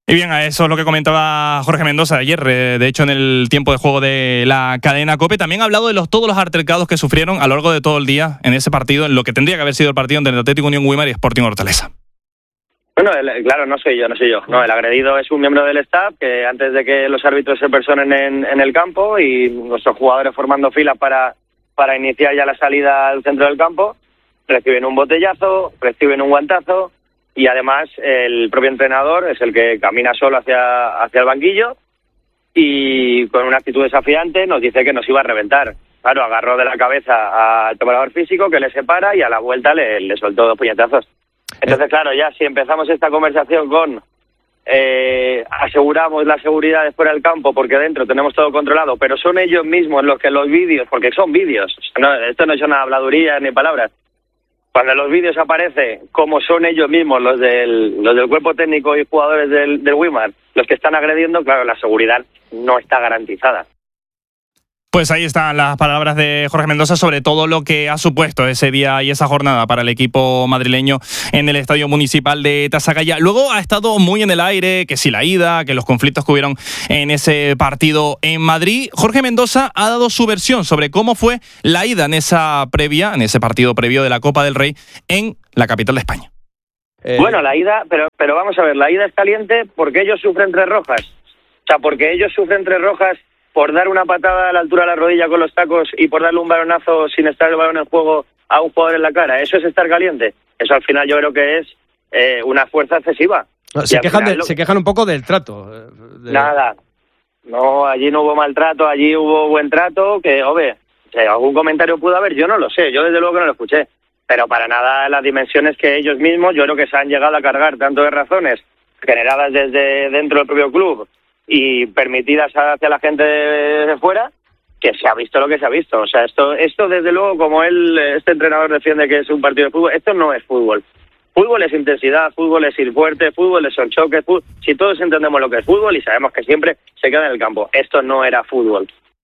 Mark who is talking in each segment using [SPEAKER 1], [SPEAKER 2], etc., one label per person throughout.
[SPEAKER 1] Y bien, a eso es lo que comentaba Jorge Mendoza ayer, de hecho en el tiempo de juego de la cadena COPE. También ha hablado de todos los altercados que sufrieron a lo largo de todo el día en ese partido, en lo que tendría que haber sido el partido entre el Atlético Unión Güímar y Sporting Hortaleza.
[SPEAKER 2] Bueno, claro, no soy yo. No, el agredido es un miembro del staff que antes de que los árbitros se personen en el campo y nuestros jugadores formando filas para iniciar ya la salida al centro del campo, reciben un botellazo, reciben un guantazo. Y además el propio entrenador es el que camina solo hacia el banquillo y con una actitud desafiante nos dice que nos iba a reventar. Claro, agarró de la cabeza al preparador físico que le separa y a la vuelta le soltó 2 puñetazos. Entonces, claro, ya si empezamos esta conversación con aseguramos la seguridad de fuera del campo porque dentro tenemos todo controlado, pero son ellos mismos los que los vídeos, porque son vídeos, esto no son habladurías ni palabras. Cuando en los vídeos aparece como son ellos mismos, los del cuerpo técnico y jugadores del Güímar, los que están agrediendo, claro, la seguridad no está garantizada.
[SPEAKER 1] Pues ahí están las palabras de Jorge Mendoza sobre todo lo que ha supuesto ese día y esa jornada para el equipo madrileño en el Estadio Municipal de Tasacaya. Luego ha estado muy en el aire, que si la ida, que los conflictos que hubieron en ese partido en Madrid. Jorge Mendoza ha dado su versión sobre cómo fue la ida en ese partido previo de la Copa del Rey en la capital de España.
[SPEAKER 2] Bueno, la ida, pero vamos a ver, la ida es caliente porque ellos sufren 3 rojas. O sea, porque ellos sufren 3 rojas por dar una patada a la altura de la rodilla con los tacos y por darle un balonazo sin estar el balón en juego a un jugador en la cara. ¿Eso es estar caliente? Eso al final yo creo que es una fuerza excesiva.
[SPEAKER 3] No, se quejan un poco del trato.
[SPEAKER 2] Nada. No, allí no hubo maltrato, allí hubo buen trato, que, algún comentario pudo haber, yo no lo sé, yo desde luego que no lo escuché. Pero para nada las dimensiones que ellos mismos, yo creo que se han llegado a cargar tanto de razones generadas desde dentro del propio club y permitidas hacia la gente de fuera, que se ha visto lo que se ha visto. O sea, esto desde luego, como este entrenador defiende que es un partido de fútbol, esto no es fútbol. Fútbol es intensidad, fútbol es ir fuerte, fútbol son choques, si todos entendemos lo que es fútbol y sabemos que siempre se queda en el campo. Esto no era fútbol.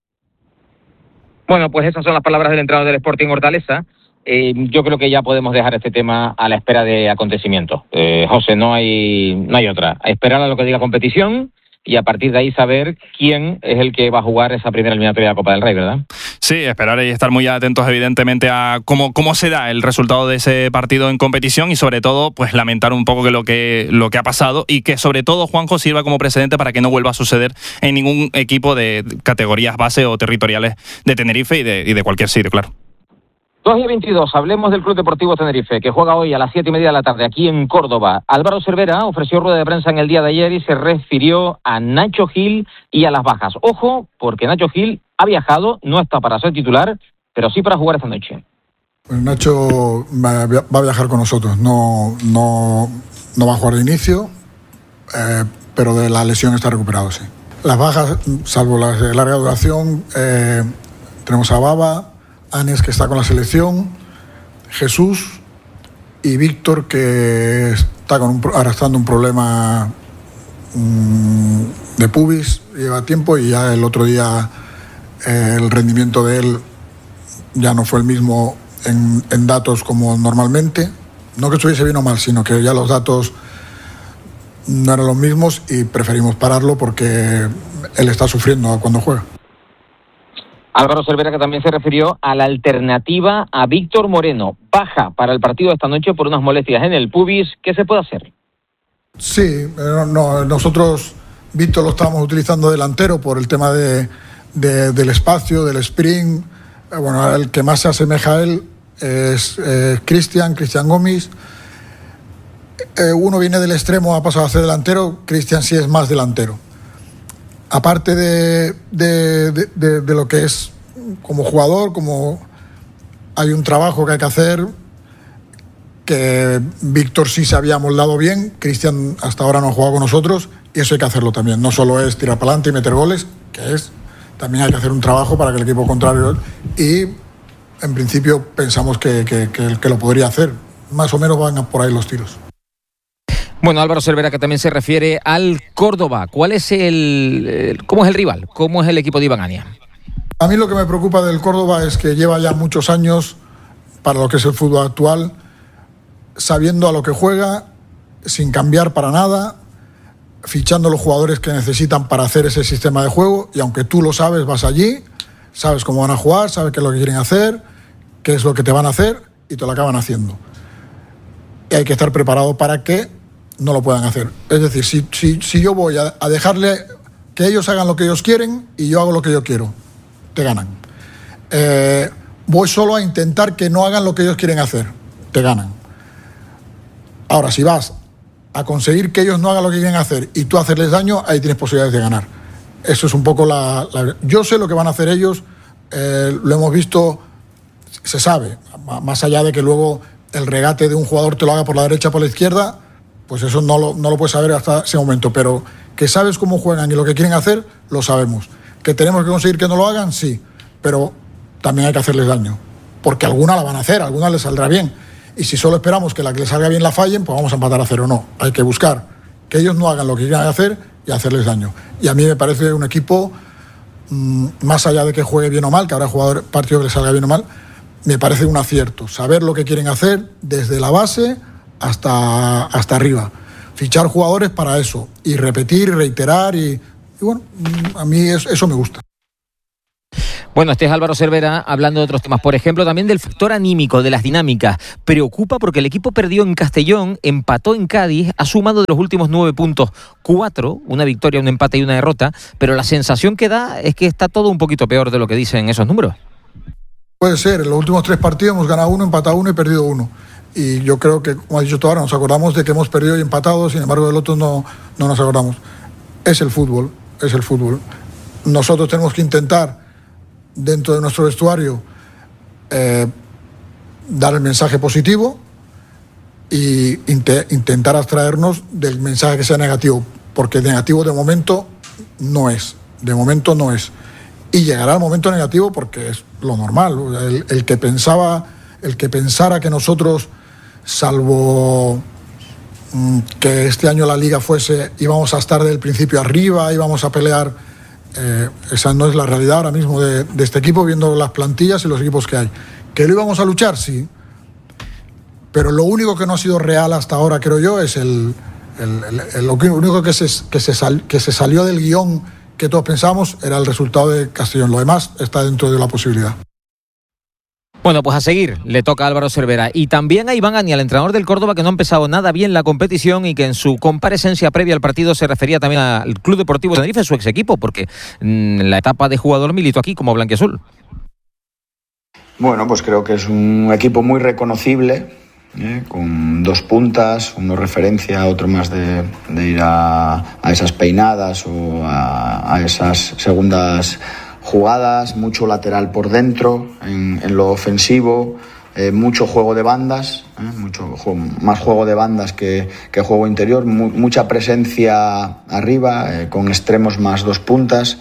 [SPEAKER 4] Bueno, pues esas son las palabras del entrenador del Sporting Hortaleza. Yo creo que ya podemos dejar este tema a la espera de acontecimientos. José, no hay otra. A esperar a lo que diga competición y a partir de ahí saber quién es el que va a jugar esa primera eliminatoria de la Copa del Rey, ¿verdad?
[SPEAKER 1] Sí, esperar y estar muy atentos evidentemente a cómo se da el resultado de ese partido en competición y sobre todo pues lamentar un poco que lo que ha pasado y que sobre todo, Juanjo, sirva como precedente para que no vuelva a suceder en ningún equipo de categorías base o territoriales de Tenerife y de cualquier sitio, claro.
[SPEAKER 4] 2:22, hablemos del Club Deportivo Tenerife, que juega hoy a las 7:30 de la tarde aquí en Córdoba. Álvaro Cervera ofreció rueda de prensa en el día de ayer y se refirió a Nacho Gil y a las bajas. Ojo, porque Nacho Gil ha viajado, no está para ser titular, pero sí para jugar esta noche.
[SPEAKER 5] Pues Nacho va a viajar con nosotros, no va a jugar de inicio, pero de la lesión está recuperado, sí. Las bajas, salvo las de larga duración, tenemos a Baba, Anes, que está con la selección, Jesús y Víctor, que está arrastrando un problema de pubis, lleva tiempo y ya el otro día el rendimiento de él ya no fue el mismo en datos como normalmente. No que estuviese bien o mal, sino que ya los datos no eran los mismos y preferimos pararlo porque él está sufriendo cuando juega.
[SPEAKER 4] Álvaro Cervera, que también se refirió a la alternativa a Víctor Moreno, baja para el partido de esta noche por unas molestias en el pubis. ¿Qué se puede hacer?
[SPEAKER 5] Sí, nosotros Víctor lo estábamos utilizando delantero por el tema del espacio, del sprint. Bueno, el que más se asemeja a él es Cristian Gómez. Uno viene del extremo, ha pasado a ser delantero. Cristian sí es más delantero. Aparte de lo que es como jugador, como hay un trabajo que hay que hacer, que Víctor sí se había moldado bien, Cristian hasta ahora no ha jugado con nosotros y eso hay que hacerlo también. No solo es tirar para adelante y meter goles, también hay que hacer un trabajo para que el equipo contrario, y en principio pensamos que lo podría hacer. Más o menos van por ahí los tiros.
[SPEAKER 4] Bueno, Álvaro Cervera, que también se refiere al Córdoba. ¿Cuál es cómo es el rival? ¿Cómo es el equipo de Iván Ania?
[SPEAKER 5] A mí lo que me preocupa del Córdoba es que lleva ya muchos años, para lo que es el fútbol actual, sabiendo a lo que juega, sin cambiar para nada, fichando los jugadores que necesitan para hacer ese sistema de juego, y aunque tú lo sabes, vas allí, sabes cómo van a jugar, sabes qué es lo que quieren hacer, qué es lo que te van a hacer, y te lo acaban haciendo. Y hay que estar preparado para que no lo puedan hacer. Es decir, si yo voy a dejarle que ellos hagan lo que ellos quieren y yo hago lo que yo quiero, te ganan. Voy solo a intentar que no hagan lo que ellos quieren hacer, te ganan. Ahora, si vas a conseguir que ellos no hagan lo que quieren hacer y tú hacerles daño, ahí tienes posibilidades de ganar. Eso es un poco Yo sé lo que van a hacer ellos, lo hemos visto, se sabe, más allá de que luego el regate de un jugador te lo haga por la derecha o por la izquierda, pues eso no lo puedes saber hasta ese momento, pero que sabes cómo juegan y lo que quieren hacer, lo sabemos. Que tenemos que conseguir que no lo hagan, sí, pero también hay que hacerles daño, porque alguna la van a hacer, alguna les saldrá bien, y si solo esperamos que la que les salga bien la fallen, pues vamos a empatar a 0. No, hay que buscar que ellos no hagan lo que quieran hacer y hacerles daño. Y a mí me parece un equipo, más allá de que juegue bien o mal, que habrá partido que les salga bien o mal, me parece un acierto, saber lo que quieren hacer desde la base hasta arriba, fichar jugadores para eso, y repetir, y reiterar, y bueno, a mí eso me gusta.
[SPEAKER 4] Bueno, este es Álvaro Cervera hablando de otros temas. Por ejemplo, también del factor anímico, de las dinámicas. Preocupa porque el equipo perdió en Castellón, empató en Cádiz, ha sumado de los últimos 9 puntos 4, una victoria, un empate y una derrota, pero la sensación que da es que está todo un poquito peor de lo que dicen esos números.
[SPEAKER 5] Puede ser, en los últimos 3 partidos hemos ganado 1, empatado 1 y perdido 1. Y yo creo que, como ha dicho tú ahora, nos acordamos de que hemos perdido y empatado, sin embargo del otro no nos acordamos. Es el fútbol. Nosotros tenemos que intentar, dentro de nuestro vestuario, dar el mensaje positivo y intentar abstraernos del mensaje que sea negativo, porque negativo de momento no es. Y llegará el momento negativo porque es lo normal. El que pensara que nosotros, salvo que este año la Liga íbamos a estar del principio arriba, íbamos a pelear, esa no es la realidad ahora mismo de este equipo, viendo las plantillas y los equipos que hay. ¿Que lo íbamos a luchar? Sí. Pero lo único que no ha sido real hasta ahora, creo yo, es lo único que se salió del guión que todos pensábamos era el resultado de Castellón. Lo demás está dentro de la posibilidad.
[SPEAKER 4] Bueno, pues a seguir, le toca a Álvaro Cervera. Y también a Iván Gani, al entrenador del Córdoba, que no ha empezado nada bien la competición y que en su comparecencia previa al partido se refería también al Club Deportivo Tenerife, su ex equipo, porque en la etapa de jugador militó aquí como blanquiazul.
[SPEAKER 6] Bueno, pues creo que es un equipo muy reconocible, con 2 puntas, uno referencia, otro más de ir a esas peinadas o a esas segundas jugadas, mucho lateral por dentro, en lo ofensivo, mucho juego de bandas, más juego de bandas que juego interior, mucha presencia arriba, con extremos más 2 puntas,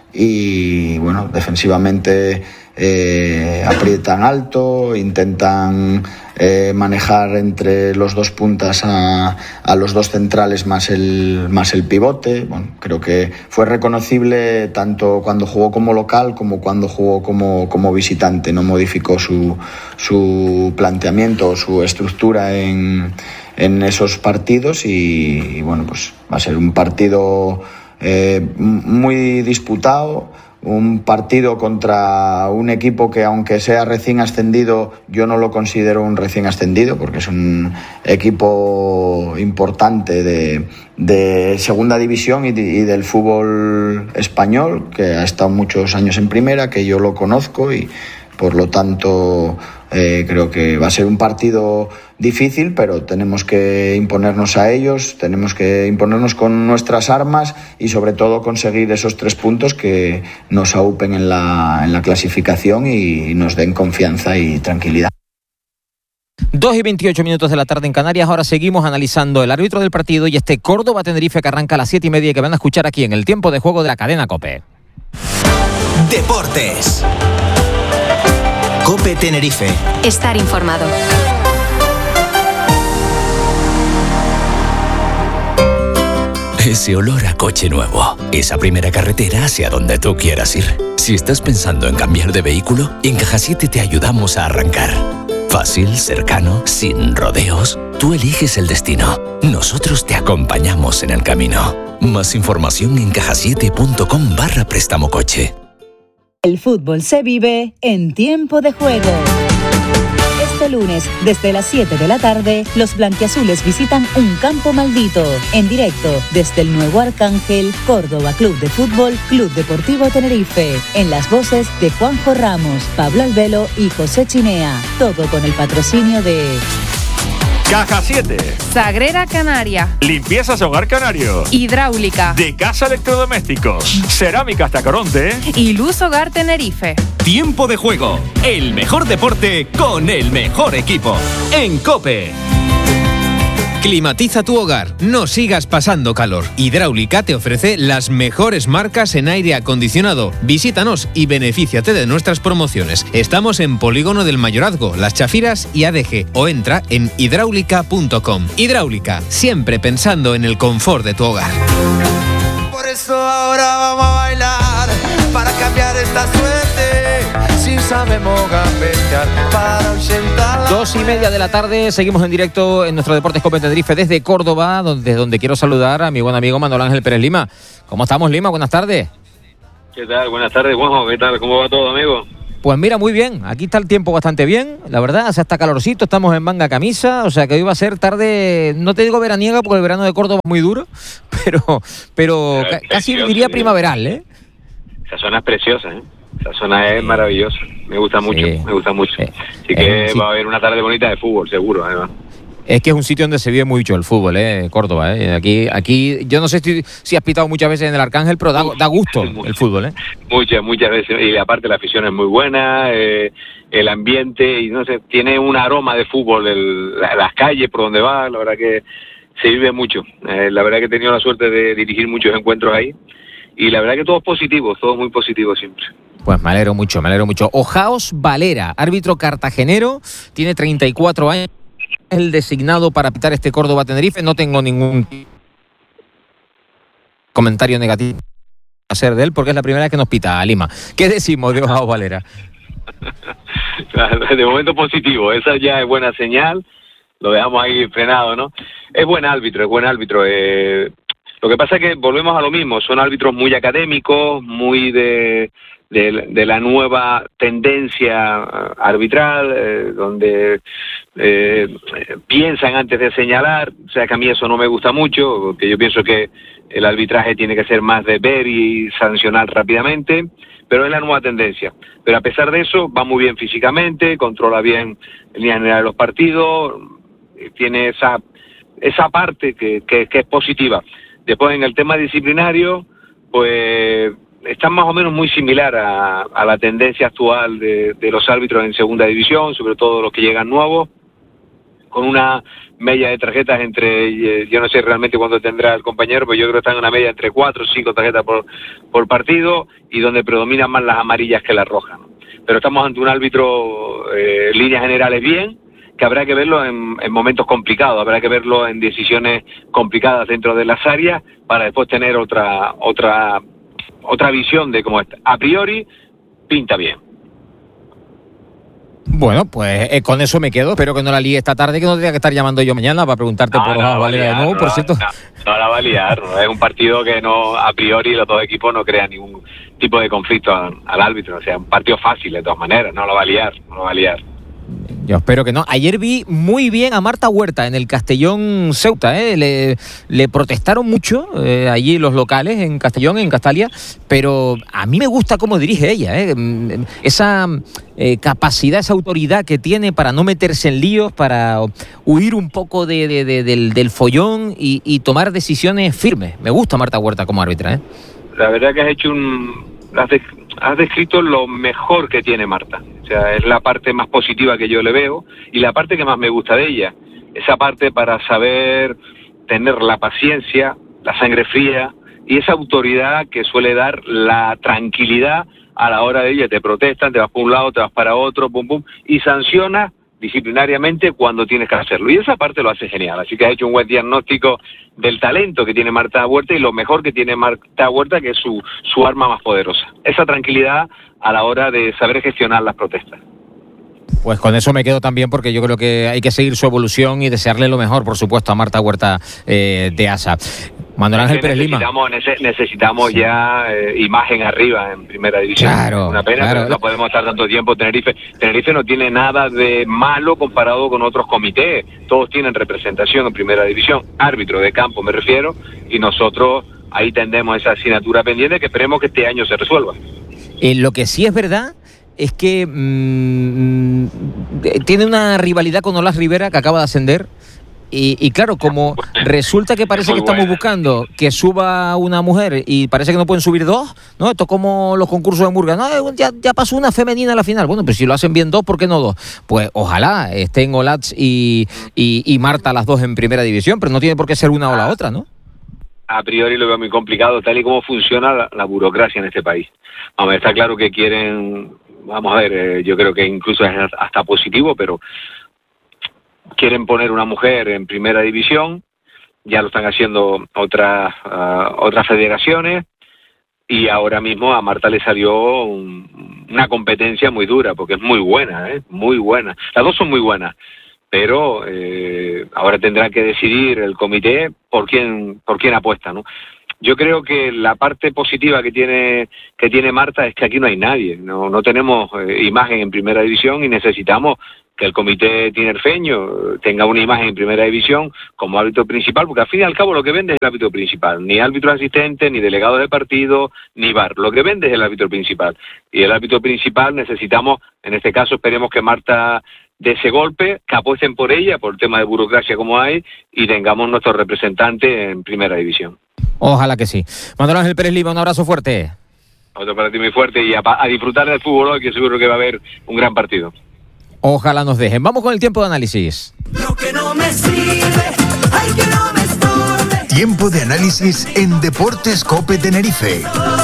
[SPEAKER 6] y bueno, defensivamente aprietan alto, intentan manejar entre los 2 puntas a los 2 centrales más el pivote. Bueno, creo que fue reconocible tanto cuando jugó como local como cuando jugó como visitante. No modificó su planteamiento o su estructura en esos partidos, y bueno, pues va a ser un partido muy disputado, un partido contra un equipo que, aunque sea recién ascendido, yo no lo considero un recién ascendido, porque es un equipo importante de segunda división y del fútbol español, que ha estado muchos años en primera, que yo lo conozco, y por lo tanto creo que va a ser un partido difícil, pero tenemos que imponernos a ellos, tenemos que imponernos con nuestras armas y sobre todo conseguir esos 3 puntos que nos aupen en la clasificación y nos den confianza y tranquilidad.
[SPEAKER 4] 2:28 de la tarde en Canarias. Ahora seguimos analizando el árbitro del partido y este Córdoba-Tenerife que arranca a las 7:30 y que van a escuchar aquí en el tiempo de juego de la cadena COPE.
[SPEAKER 7] Deportes. COPE Tenerife.
[SPEAKER 8] Estar informado.
[SPEAKER 9] Ese olor a coche nuevo, esa primera carretera hacia donde tú quieras ir. Si estás pensando en cambiar de vehículo, en Caja 7 te ayudamos a arrancar. Fácil, cercano, sin rodeos. Tú eliges el destino. Nosotros te acompañamos en el camino. Más información en cajasiete.com/préstamo coche.
[SPEAKER 7] El fútbol se vive en tiempo de juego. Este lunes, desde las 7 de la tarde, los blanquiazules visitan un campo maldito. En directo, desde el Nuevo Arcángel, Córdoba Club de Fútbol, Club Deportivo Tenerife. En las voces de Juanjo Ramos, Pablo Albelo y José Chinea. Todo con el patrocinio de...
[SPEAKER 8] Caja 7,
[SPEAKER 10] Sagrera Canaria,
[SPEAKER 8] Limpiezas Hogar Canario,
[SPEAKER 10] Hidráulica,
[SPEAKER 8] De Casa Electrodomésticos, Cerámicas Tacoronte
[SPEAKER 10] y Luz Hogar Tenerife.
[SPEAKER 11] Tiempo de juego, el mejor deporte con el mejor equipo. En COPE.
[SPEAKER 12] Climatiza tu hogar, no sigas pasando calor. Hidráulica te ofrece las mejores marcas en aire acondicionado. Visítanos y benefíciate de nuestras promociones. Estamos en Polígono del Mayorazgo, Las Chafiras y ADG, o entra en hidráulica.com. Hidráulica, siempre pensando en el confort de tu hogar.
[SPEAKER 13] Por eso ahora vamos a bailar para cambiar esta suerte. Si sabemos gambetear para ausentar.
[SPEAKER 4] 2:30 de la tarde, seguimos en directo en nuestro Deportes COPE Tenerife desde Córdoba, donde quiero saludar a mi buen amigo Manuel Ángel Pérez Lima. ¿Cómo estamos, Lima? Buenas tardes.
[SPEAKER 14] ¿Qué tal? Buenas tardes, Juanjo. ¿Qué tal? ¿Cómo va todo, amigo?
[SPEAKER 4] Pues mira, muy bien. Aquí está el tiempo bastante bien, la verdad. Hace hasta calorcito, estamos en manga camisa. O sea que hoy va a ser tarde, no te digo veraniega, porque el verano de Córdoba es muy duro, pero casi diría primaveral, ¿eh?
[SPEAKER 14] Esa zona es preciosa, ¿eh? Esa zona es maravillosa. Me gusta mucho, me gusta mucho. Así que va a haber una tarde bonita de fútbol, seguro, además. Es
[SPEAKER 4] que es un sitio donde se vive mucho el fútbol, Córdoba, Aquí yo no sé si has pitado muchas veces en el Arcángel, pero da gusto el fútbol,
[SPEAKER 14] Muchas veces. Y aparte la afición es muy buena, el ambiente, y no sé, tiene un aroma de fútbol, las calles por donde va, la verdad que se vive mucho. La verdad que he tenido la suerte de dirigir muchos encuentros ahí, y la verdad que todos positivos, todos muy positivos siempre.
[SPEAKER 4] Pues me alegro mucho. Ojaos Valera, árbitro cartagenero, tiene 34 años, es el designado para pitar este Córdoba-Tenerife. No tengo ningún comentario negativo a hacer de él, porque es la primera vez que nos pita a Lima. ¿Qué decimos de Ojaos Valera?
[SPEAKER 14] De momento positivo, esa ya es buena señal, lo dejamos ahí frenado, ¿no? Es buen árbitro. Lo que pasa es que volvemos a lo mismo, son árbitros muy académicos, muy de la nueva tendencia arbitral, donde piensan antes de señalar. O sea que a mí eso no me gusta mucho, porque yo pienso que el arbitraje tiene que ser más de ver y sancionar rápidamente, pero es la nueva tendencia. Pero a pesar de eso, va muy bien físicamente, controla bien en línea general de los partidos, tiene esa parte que es positiva. Después, en el tema disciplinario, pues está más o menos muy similar a la tendencia actual de los árbitros en segunda división, sobre todo los que llegan nuevos, con una media de tarjetas entre, yo no sé realmente cuánto tendrá el compañero, pero yo creo que están en una media entre 4 o 5 tarjetas por partido, y donde predominan más las amarillas que las rojas, ¿no? Pero estamos ante un árbitro, en líneas generales bien, que habrá que verlo en momentos complicados, habrá que verlo en decisiones complicadas dentro de las áreas, para después tener otra visión de cómo está. A priori, pinta bien.
[SPEAKER 4] Bueno, pues con eso me quedo. Espero que no la líe esta tarde, que no tenga que estar llamando yo mañana para preguntarte por Ojaos Valera de nuevo, por cierto.
[SPEAKER 14] No la va a liar, ¿no? Es un partido que no, a priori, los dos equipos no crean ningún tipo de conflicto al árbitro. O sea, un partido fácil de todas maneras, no lo va a liar.
[SPEAKER 4] Yo espero que no. Ayer vi muy bien a Marta Huerta en el Castellón Ceuta, le protestaron mucho allí los locales en Castellón, en Castalia, pero a mí me gusta cómo dirige ella, esa capacidad, esa autoridad que tiene para no meterse en líos, para huir un poco del follón y tomar decisiones firmes. Me gusta Marta Huerta como árbitra.
[SPEAKER 14] La verdad que has hecho has descrito lo mejor que tiene Marta. O sea, es la parte más positiva que yo le veo y la parte que más me gusta de ella. Esa parte para saber tener la paciencia, la sangre fría y esa autoridad que suele dar la tranquilidad a la hora de ella. Te protestan, te vas para un lado, te vas para otro, pum, pum, y sanciona disciplinariamente cuando tienes que hacerlo. Y esa parte lo hace genial. Así que ha hecho un buen diagnóstico del talento que tiene Marta Huerta y lo mejor que tiene Marta Huerta, que es su arma más poderosa. Esa tranquilidad a la hora de saber gestionar las protestas.
[SPEAKER 4] Pues con eso me quedo también, porque yo creo que hay que seguir su evolución y desearle lo mejor, por supuesto, a Marta Huerta de ASA. Manuel Ángel Pérez Lima.
[SPEAKER 14] Necesitamos ya imagen arriba en primera división.
[SPEAKER 4] Claro,
[SPEAKER 14] una pena,
[SPEAKER 4] claro.
[SPEAKER 14] pero no podemos estar tanto tiempo. Tenerife no tiene nada de malo comparado con otros comités. Todos tienen representación en primera división, árbitro de campo me refiero, y nosotros ahí tendemos esa asignatura pendiente que esperemos que este año se resuelva.
[SPEAKER 4] Lo que sí es verdad es que tiene una rivalidad con Olaz Rivera, que acaba de ascender. Y claro, como resulta que parece que estamos buscando que suba una mujer y parece que no pueden subir dos, ¿no? Esto como los concursos de Murga, no, ya pasó una femenina a la final. Bueno, pues si lo hacen bien dos, ¿por qué no dos? Pues ojalá estén Olaz y Marta las dos en primera división, pero no tiene por qué ser una o la otra, ¿no?
[SPEAKER 14] A priori lo veo muy complicado, tal y como funciona la burocracia en este país. Vamos, está claro que quieren, vamos a ver, yo creo que incluso es hasta positivo, pero quieren poner una mujer en primera división, ya lo están haciendo otras federaciones, y ahora mismo a Marta le salió una competencia muy dura, porque es muy buena, muy buena. Las dos son muy buenas, pero ahora tendrá que decidir el comité por quién apuesta, ¿no? Yo creo que la parte positiva que tiene Marta es que aquí no hay nadie, no tenemos imagen en primera división y necesitamos que el comité tinerfeño tenga una imagen en primera división como árbitro principal, porque al fin y al cabo lo que vende es el árbitro principal, ni árbitro asistente, ni delegado de partido, ni VAR, lo que vende es el árbitro principal, y el árbitro principal necesitamos, en este caso esperemos que Marta de ese golpe, que apuesten por ella, por el tema de burocracia como hay, y tengamos nuestro representante en primera división.
[SPEAKER 4] Ojalá que sí. Manuel Ángel Pérez Lima, un abrazo fuerte.
[SPEAKER 14] Otro para ti muy fuerte, y a disfrutar del fútbol hoy, que seguro que va a haber un gran partido.
[SPEAKER 4] Ojalá nos dejen. Vamos con el tiempo de análisis.
[SPEAKER 15] Lo que no me sirve, ay, que no me estorbe. Tiempo de análisis en Deportes COPE Tenerife.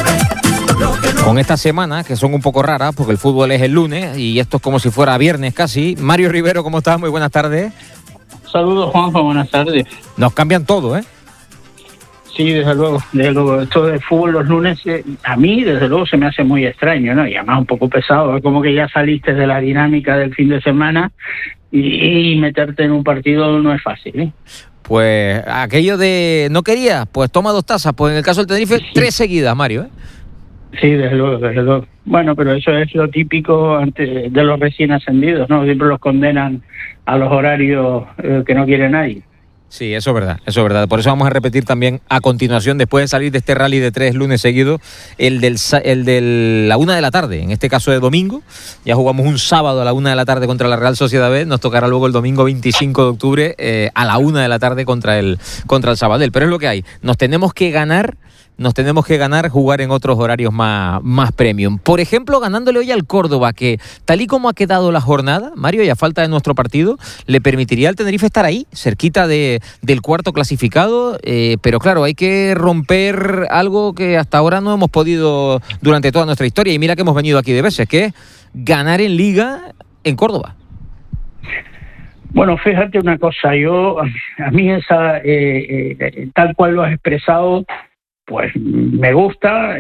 [SPEAKER 4] Con esta semana, que son un poco raras, porque el fútbol es el lunes y esto es como si fuera viernes casi. Mario Rivero, ¿cómo estás? Muy buenas tardes.
[SPEAKER 16] Saludos, Juanjo, buenas tardes.
[SPEAKER 4] Nos cambian todo, ¿eh?
[SPEAKER 16] Sí, desde luego. Esto de fútbol los lunes, a mí, desde luego, se me hace muy extraño, ¿no? Y además un poco pesado, es como que ya saliste de la dinámica del fin de semana y meterte en un partido no es fácil, ¿eh?
[SPEAKER 4] Pues aquello de no querías, pues toma 2 tazas. Pues en el caso del Tenerife, sí. 3 seguidas, Mario, ¿eh?
[SPEAKER 16] Sí, desde luego. Bueno, pero eso es lo típico antes de los recién ascendidos, ¿no? Siempre los condenan a los horarios que no quiere nadie.
[SPEAKER 4] Sí, eso es verdad. Por eso vamos a repetir también a continuación, después de salir de este rally de 3 lunes seguidos, el de la 1 de la tarde, en este caso de domingo. Ya jugamos un sábado a la 1 de la tarde contra la Real Sociedad B, nos tocará luego el domingo 25 de octubre a la 1 de la tarde contra el Sabadell. Pero es lo que hay, nos tenemos que ganar, jugar en otros horarios más premium. Por ejemplo, ganándole hoy al Córdoba, que tal y como ha quedado la jornada, Mario, y a falta de nuestro partido, le permitiría al Tenerife estar ahí, cerquita del cuarto clasificado, pero claro, hay que romper algo que hasta ahora no hemos podido durante toda nuestra historia, y mira que hemos venido aquí de veces, que es ganar en Liga en Córdoba.
[SPEAKER 16] Bueno, fíjate una cosa, a mí esa, tal cual lo has expresado, pues me gusta,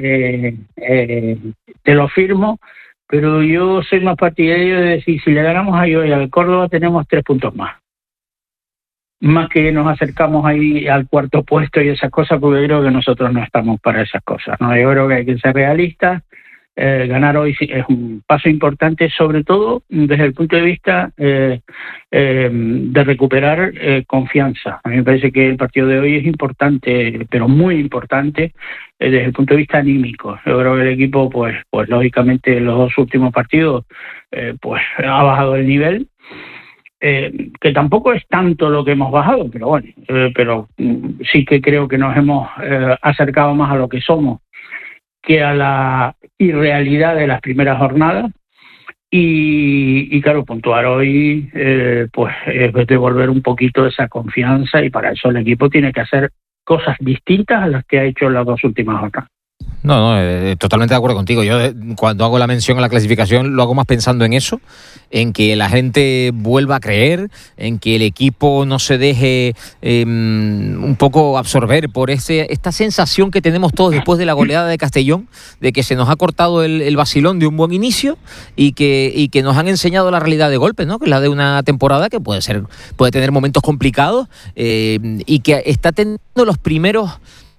[SPEAKER 16] te lo firmo, pero yo soy más partidario de decir, si le ganamos a hoy al Córdoba tenemos 3 puntos más que nos acercamos ahí al cuarto puesto y esas cosas, porque creo que nosotros no estamos para esas cosas, ¿no? Yo creo que hay que ser realistas. Ganar hoy es un paso importante, sobre todo desde el punto de vista de recuperar confianza. A mí me parece que el partido de hoy es importante, pero muy importante desde el punto de vista anímico. Yo creo que el equipo, pues lógicamente, en los 2 últimos partidos, pues ha bajado el nivel. Que tampoco es tanto lo que hemos bajado, pero bueno, pero sí que creo que nos hemos acercado más a lo que somos que a la irrealidad de las primeras jornadas, y claro, puntuar hoy pues es devolver un poquito esa confianza, y para eso el equipo tiene que hacer cosas distintas a las que ha hecho en las 2 últimas jornadas.
[SPEAKER 4] No, totalmente de acuerdo contigo. Yo cuando hago la mención a la clasificación lo hago más pensando en eso, en que la gente vuelva a creer, en que el equipo no se deje un poco absorber por esta sensación que tenemos todos después de la goleada de Castellón, de que se nos ha cortado el vacilón de un buen inicio y que nos han enseñado la realidad de golpe, ¿no? Que es la de una temporada que puede tener momentos complicados y que está teniendo los primeros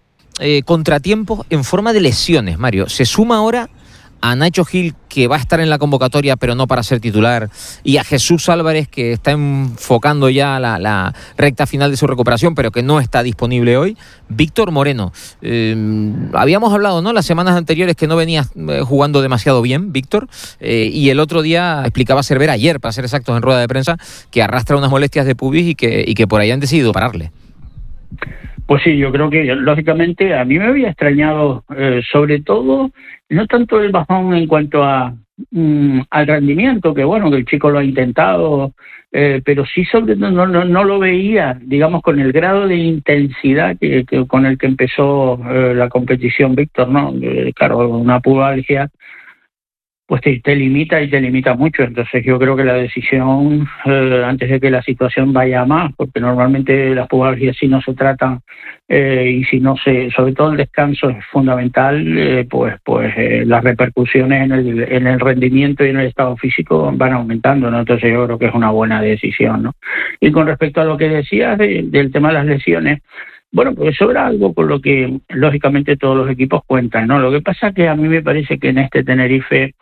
[SPEAKER 4] contratiempos en forma de lesiones, Mario. Se suma ahora a Nacho Gil, que va a estar en la convocatoria pero no para ser titular, y a Jesús Álvarez, que está enfocando ya la recta final de su recuperación pero que no está disponible hoy. Víctor Moreno, habíamos hablado, ¿no?, las semanas anteriores que no venía jugando demasiado bien Víctor, y el otro día explicaba Cervera, ayer para ser exactos en rueda de prensa, que arrastra unas molestias de pubis y que por ahí han decidido pararle.
[SPEAKER 16] Pues sí, yo creo que lógicamente a mí me había extrañado, sobre todo, no tanto el bajón en cuanto al rendimiento, que bueno, que el chico lo ha intentado, pero sí sobre todo no lo veía, digamos, con el grado de intensidad que con el que empezó la competición Víctor, ¿no? Claro, una pubalgia pues te limita y te limita mucho. Entonces yo creo que la decisión, antes de que la situación vaya a más, porque normalmente las pubalgias si no se tratan y si no sobre todo el descanso es fundamental, pues las repercusiones en el rendimiento y en el estado físico van aumentando, ¿no? Entonces yo creo que es una buena decisión, ¿no? Y con respecto a lo que decías del tema de las lesiones, bueno, pues eso era algo con lo que lógicamente todos los equipos cuentan, ¿no? Lo que pasa es que a mí me parece que en este Tenerife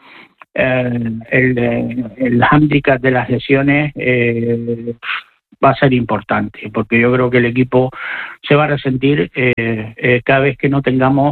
[SPEAKER 16] el hándicap de las lesiones va a ser importante, porque yo creo que el equipo se va a resentir cada vez que no tengamos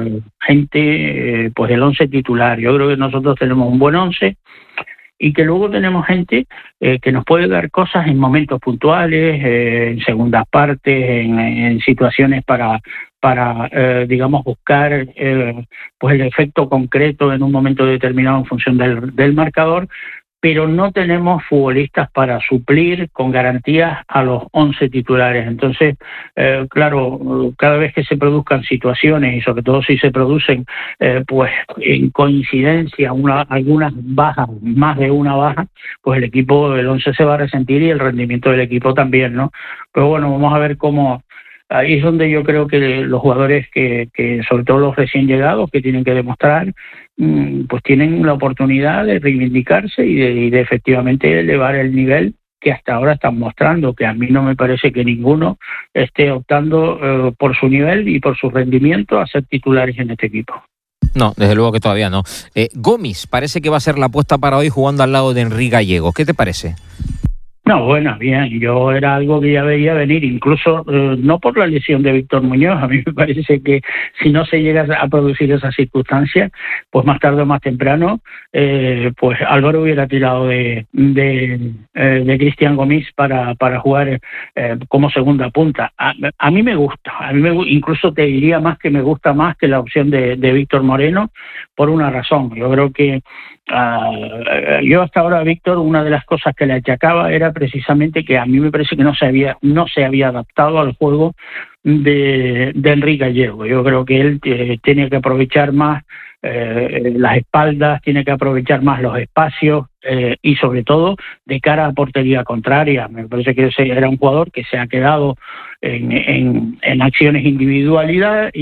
[SPEAKER 16] gente pues del 11 titular. Yo creo que nosotros tenemos un buen 11 y que luego tenemos gente que nos puede dar cosas en momentos puntuales, en segundas partes, en situaciones para digamos, buscar pues el efecto concreto en un momento determinado en función del marcador, pero no tenemos futbolistas para suplir con garantías a los 11 titulares. Entonces, claro, cada vez que se produzcan situaciones, y sobre todo si se producen pues en coincidencia algunas bajas, más de una baja, pues el equipo del 11 se va a resentir y el rendimiento del equipo también, ¿no? Pero bueno, vamos a ver cómo. Ahí es donde yo creo que los jugadores que sobre todo los recién llegados, que tienen que demostrar, pues tienen la oportunidad de reivindicarse y de efectivamente elevar el nivel que hasta ahora están mostrando, que a mí no me parece que ninguno esté optando por su nivel y por su rendimiento a ser titulares en este equipo.
[SPEAKER 4] No, desde luego que todavía no. Gomis parece que va a ser la apuesta para hoy jugando al lado de Henry Gallego. ¿Qué te parece?
[SPEAKER 16] No, bueno, bien, yo era algo que ya veía venir, incluso no por la lesión de Víctor Muñoz. A mí me parece que si no se llega a producir esa circunstancia, pues más tarde o más temprano, pues Álvaro hubiera tirado de Cristian Gomis para jugar como segunda punta. A mí me gusta, incluso te diría más que me gusta más que la opción de Víctor Moreno, por una razón. Yo creo que yo hasta ahora a Víctor, una de las cosas que le achacaba era precisamente que a mí me parece que no se había adaptado al juego de Henry Gallego. Yo creo que él tiene que aprovechar más las espaldas, tiene que aprovechar más los espacios y sobre todo de cara a portería contraria. Me parece que ese era un jugador que se ha quedado en acciones individuales,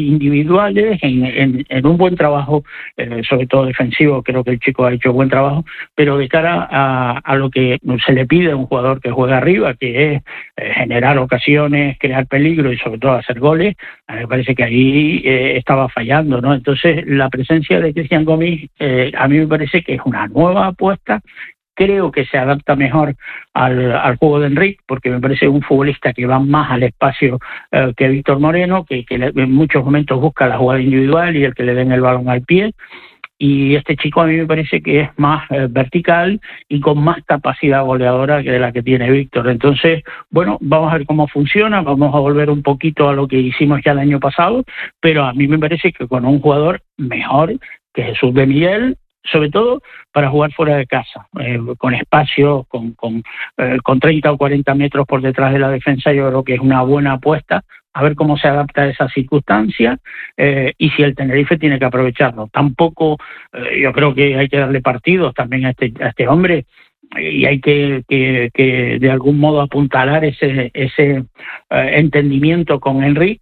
[SPEAKER 16] en un buen trabajo, sobre todo defensivo. Creo que el chico ha hecho buen trabajo, pero de cara a lo que se le pide a un jugador que juega arriba, que es generar ocasiones, crear peligro y sobre todo hacer goles, me parece que ahí estaba fallando, ¿no? Entonces la presencia de Cristian Gomis a mí me parece que es una nueva apuesta. Creo que se adapta mejor al juego de Enrique, porque me parece un futbolista que va más al espacio que Víctor Moreno, que en muchos momentos busca la jugada individual y el que le den el balón al pie. Y este chico a mí me parece que es más vertical y con más capacidad goleadora que de la que tiene Víctor. Entonces, bueno, vamos a ver cómo funciona, vamos a volver un poquito a lo que hicimos ya el año pasado, pero a mí me parece que con un jugador mejor que Jesús de Miguel, sobre todo para jugar fuera de casa, con espacio, con 30 o 40 metros por detrás de la defensa. Yo creo que es una buena apuesta, a ver cómo se adapta a esa circunstancia y si el Tenerife tiene que aprovecharlo. Tampoco, yo creo que hay que darle partidos también a este hombre y hay que de algún modo apuntalar ese entendimiento con Enrique,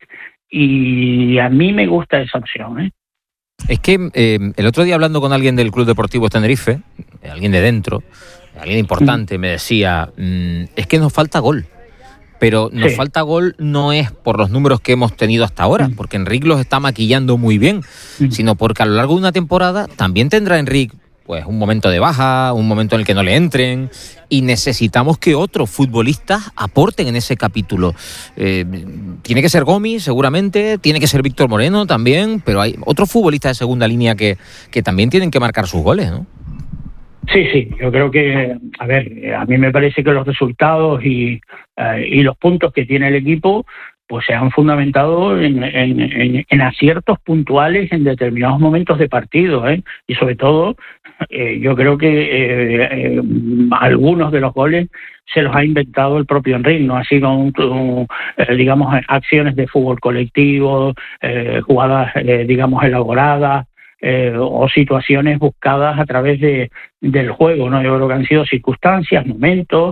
[SPEAKER 16] y a mí me gusta esa opción, ¿eh?
[SPEAKER 4] Es que el otro día hablando con alguien del Club Deportivo Tenerife, alguien de dentro, alguien importante, me decía, es que nos falta gol. pero nos falta gol no es por los números que hemos tenido hasta ahora, porque Enric los está maquillando muy bien, sino porque a lo largo de una temporada también tendrá Enric pues un momento de baja, un momento en el que no le entren, y necesitamos que otros futbolistas aporten en ese capítulo. Tiene que ser Gomis, seguramente, tiene que ser Víctor Moreno también, pero hay otros futbolistas de segunda línea que también tienen que marcar sus goles, ¿no?
[SPEAKER 16] Sí, yo creo que, a mí me parece que los resultados y los puntos que tiene el equipo pues se han fundamentado en aciertos puntuales en determinados momentos de partido, y sobre todo yo creo que algunos de los goles se los ha inventado el propio Enric, no ha sido digamos, acciones de fútbol colectivo, jugadas digamos elaboradas, o situaciones buscadas a través del juego, ¿no? Yo creo que han sido circunstancias, momentos,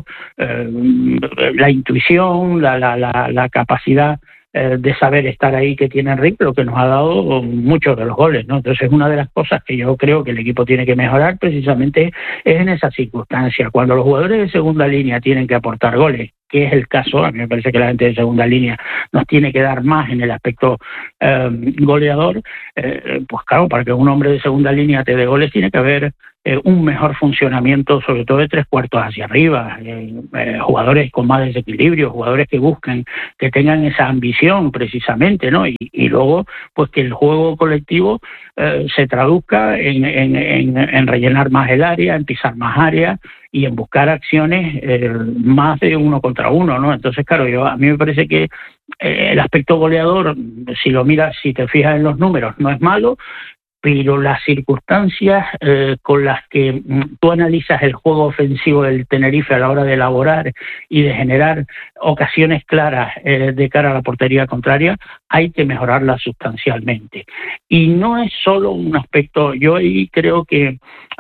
[SPEAKER 16] la intuición, la capacidad de saber estar ahí que tiene Enric, lo que nos ha dado muchos de los goles, ¿no? Entonces, una de las cosas que yo creo que el equipo tiene que mejorar precisamente es en esa circunstancia. Cuando los jugadores de segunda línea tienen que aportar goles, que es el caso, a mí me parece que la gente de segunda línea nos tiene que dar más en el aspecto goleador, pues claro, para que un hombre de segunda línea te dé goles tiene que haber un mejor funcionamiento, sobre todo de tres cuartos hacia arriba, jugadores con más desequilibrio, jugadores que busquen, que tengan esa ambición precisamente, ¿no? Y luego, pues que el juego colectivo se traduzca en rellenar más el área, en pisar más área y en buscar acciones más de uno contra uno, ¿no? Entonces, claro, a mí me parece que el aspecto goleador, si lo miras, si te fijas en los números, no es malo, pero las circunstancias con las que tú analizas el juego ofensivo del Tenerife a la hora de elaborar y de generar ocasiones claras de cara a la portería contraria, hay que mejorarlas sustancialmente. Y no es solo un aspecto, yo ahí creo que